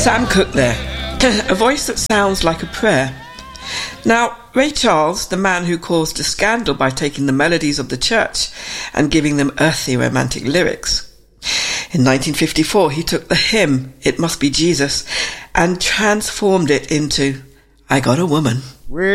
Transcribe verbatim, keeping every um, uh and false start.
Sam Cooke there. A voice that sounds like a prayer. Now, Ray Charles, the man who caused a scandal by taking the melodies of the church and giving them earthy romantic lyrics. In nineteen fifty-four, he took the hymn, It Must Be Jesus, and transformed it into I Got a Woman.